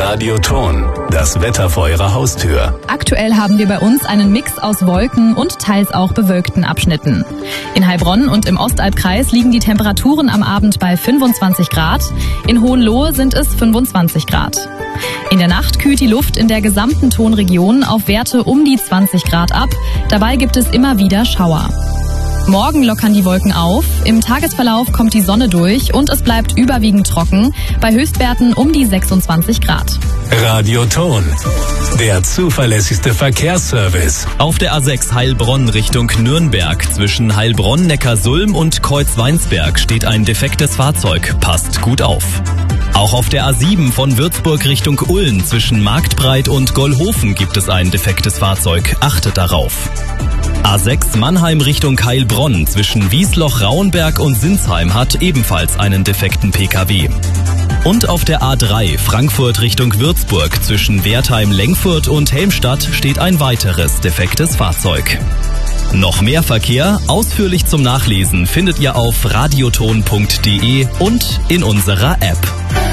Radioton, das Wetter vor Ihrer Haustür. Aktuell haben wir bei uns einen Mix aus Wolken und teils auch bewölkten Abschnitten. In Heilbronn und im Ostalbkreis liegen die Temperaturen am Abend bei 25 Grad. In Hohenlohe sind es 25 Grad. In der Nacht kühlt die Luft in der gesamten Tonregion auf Werte um die 20 Grad ab. Dabei gibt es immer wieder Schauer. Morgen lockern die Wolken auf, im Tagesverlauf kommt die Sonne durch und es bleibt überwiegend trocken, bei Höchstwerten um die 26 Grad. Radioton, der zuverlässigste Verkehrsservice. Auf der A6 Heilbronn Richtung Nürnberg zwischen Heilbronn-Neckarsulm und Kreuzweinsberg steht ein defektes Fahrzeug. Passt gut auf. Auch auf der A7 von Würzburg Richtung Ulm zwischen Marktbreit und Gollhofen gibt es ein defektes Fahrzeug. Achtet darauf. A6 Mannheim Richtung Heilbronn zwischen Wiesloch-Rauenberg und Sinsheim hat ebenfalls einen defekten Pkw. Und auf der A3 Frankfurt Richtung Würzburg zwischen Wertheim-Lengfurt und Helmstadt steht ein weiteres defektes Fahrzeug. Noch mehr Verkehr, ausführlich zum Nachlesen, findet ihr auf radioton.de und in unserer App.